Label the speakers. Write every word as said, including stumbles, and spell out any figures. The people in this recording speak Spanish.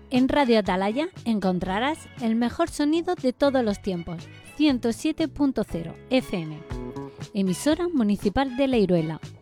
Speaker 1: En Radio Atalaya encontrarás el mejor sonido de todos los tiempos, ciento siete punto cero F M, emisora municipal de La Iruela.